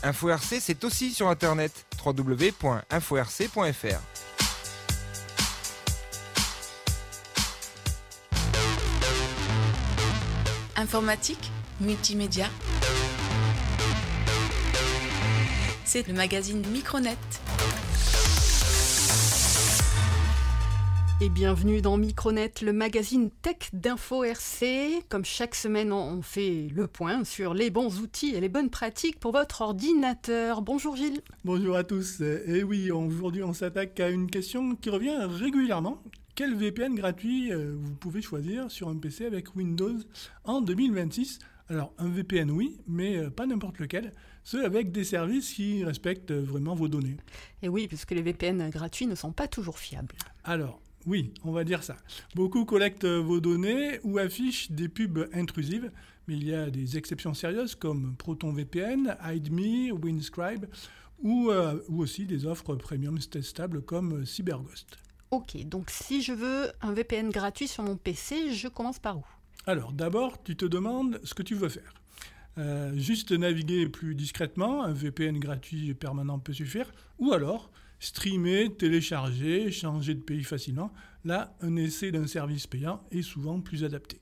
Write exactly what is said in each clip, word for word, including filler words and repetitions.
InfoRC, c'est aussi sur Internet, w w w point info r c point f r. Informatique, multimédia. C'est le magazine Micronet. Et bienvenue dans Micronet, le magazine tech d'InfoRC. Comme chaque semaine, on fait le point sur les bons outils et les bonnes pratiques pour votre ordinateur. Bonjour Gilles. Bonjour à tous. Et oui, aujourd'hui on s'attaque à une question qui revient régulièrement. Quel V P N gratuit vous pouvez choisir sur un P C avec Windows en deux mille vingt-six ? Alors, un V P N, oui, mais pas n'importe lequel. Ceux avec des services qui respectent vraiment vos données. Et oui, puisque les V P N gratuits ne sont pas toujours fiables. Alors, oui, on va dire ça. Beaucoup collectent vos données ou affichent des pubs intrusives, mais il y a des exceptions sérieuses comme ProtonVPN, HideMe, Windscribe, ou, euh, ou aussi des offres premium testables comme CyberGhost. Ok, donc si je veux un V P N gratuit sur mon P C, je commence par où ? Alors d'abord, tu te demandes ce que tu veux faire. Euh, juste naviguer plus discrètement, un V P N gratuit permanent peut suffire, ou alors streamer, télécharger, changer de pays facilement. Là, un essai d'un service payant est souvent plus adapté.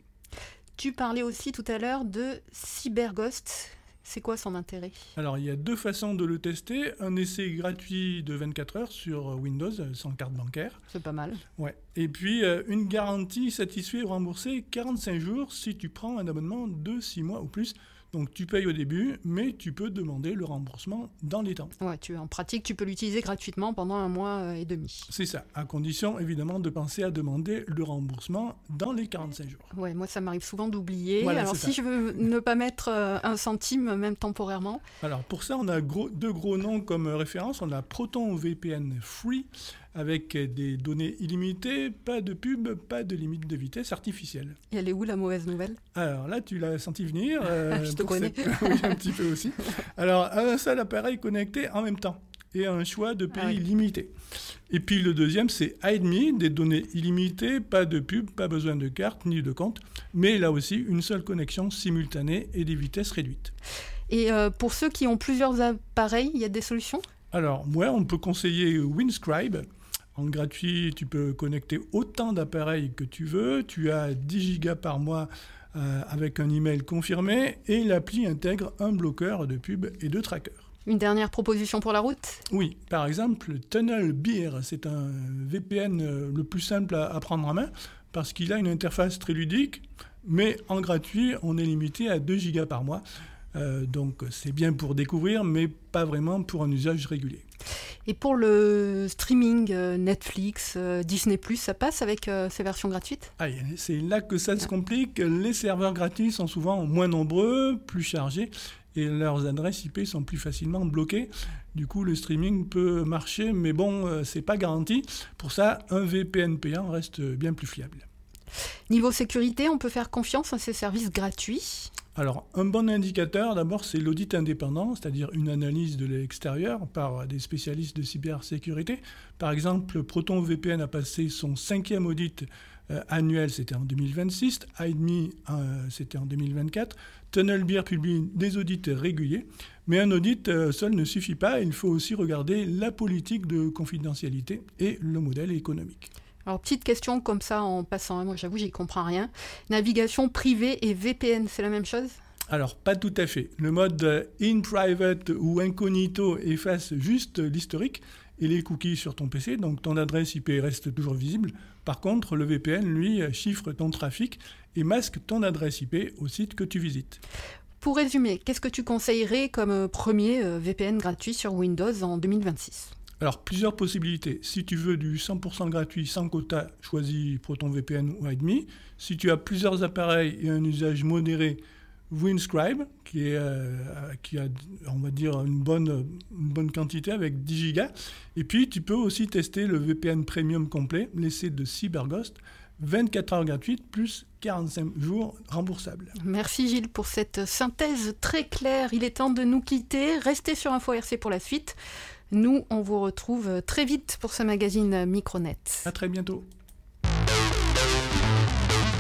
Tu parlais aussi tout à l'heure de CyberGhost. C'est quoi son intérêt ? Alors, il y a deux façons de le tester. Un essai gratuit de vingt-quatre heures sur Windows, sans carte bancaire. C'est pas mal. Ouais. Et puis, euh, une garantie satisfait ou remboursée quarante-cinq jours si tu prends un abonnement de six mois ou plus. Donc, tu payes au début, mais tu peux demander le remboursement dans les temps. Ouais, tu, en pratique, tu peux l'utiliser gratuitement pendant un mois et demi. C'est ça, à condition, évidemment, de penser à demander le remboursement dans les quarante-cinq jours. Ouais, moi, ça m'arrive souvent d'oublier. Voilà, Alors, si ça. je veux ne pas mettre euh, un centime, même temporairement. Alors, pour ça, on a gros, deux gros noms comme référence. On a ProtonVPN Free, avec des données illimitées, pas de pub, pas de limite de vitesse artificielle. Et elle est où la mauvaise nouvelle ? Alors là, tu l'as senti venir. Euh, je te connais. Cette... oui, un petit peu aussi. Alors, un seul appareil connecté en même temps et un choix de pays ah oui. limité. Et puis le deuxième, c'est HideMe, des données illimitées, pas de pub, pas besoin de carte ni de compte, mais là aussi, une seule connexion simultanée et des vitesses réduites. Et euh, pour ceux qui ont plusieurs appareils, il y a des solutions ? Alors, ouais, on peut conseiller Windscribe. En gratuit, tu peux connecter autant d'appareils que tu veux. Tu as dix gigas par mois euh, avec un email confirmé et l'appli intègre un bloqueur de pub et de tracker. Une dernière proposition pour la route ? Oui, par exemple, TunnelBear, c'est un V P N le plus simple à, à prendre en main parce qu'il a une interface très ludique, mais en gratuit, on est limité à deux gigas par mois. Euh, donc c'est bien pour découvrir, mais pas vraiment pour un usage régulier. Et pour le streaming, euh, Netflix, euh, Disney plus, ça passe avec euh, ces versions gratuites ? Ah, c'est là que ça se complique. Les serveurs gratuits sont souvent moins nombreux, plus chargés, et leurs adresses I P sont plus facilement bloquées. Du coup, le streaming peut marcher, mais bon, euh, c'est pas garanti. Pour ça, un V P N payant reste bien plus fiable. Niveau sécurité, on peut faire confiance à ces services gratuits ? Alors, un bon indicateur, d'abord, c'est l'audit indépendant, c'est-à-dire une analyse de l'extérieur par des spécialistes de cybersécurité. Par exemple, ProtonVPN a passé son cinquième audit euh, annuel, c'était en deux mille vingt-six. HideMe, euh, c'était en deux mille vingt-quatre. TunnelBear publie des audits réguliers. Mais un audit euh, seul ne suffit pas. Il faut aussi regarder la politique de confidentialité et le modèle économique. Alors, petite question comme ça en passant, moi j'avoue, j'y comprends rien. Navigation privée et V P N, c'est la même chose ? Alors, pas tout à fait. Le mode in private ou incognito efface juste l'historique et les cookies sur ton P C, donc ton adresse I P reste toujours visible. Par contre, le V P N, lui, chiffre ton trafic et masque ton adresse I P au site que tu visites. Pour résumer, qu'est-ce que tu conseillerais comme premier V P N gratuit sur Windows en deux mille vingt-six ? Alors, plusieurs possibilités. Si tu veux du cent pour cent gratuit sans quota, choisis ProtonVPN ou HideMe. Si tu as plusieurs appareils et un usage modéré, Windscribe, qui, est, euh, qui a, on va dire, une bonne, une bonne quantité avec dix gigas. Et puis, tu peux aussi tester le V P N Premium complet, l'essai de CyberGhost, vingt-quatre heures gratuites plus quarante-cinq jours remboursables. Merci Gilles pour cette synthèse très claire. Il est temps de nous quitter. Restez sur InfoRC pour la suite. Nous, on vous retrouve très vite pour ce magazine Micronet. À très bientôt.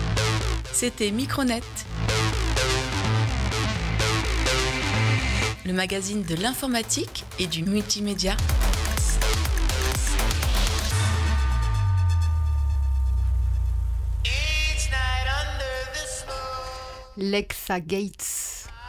C'était Micronet. Le le magazine de l'informatique et du multimédia. L'Exagates.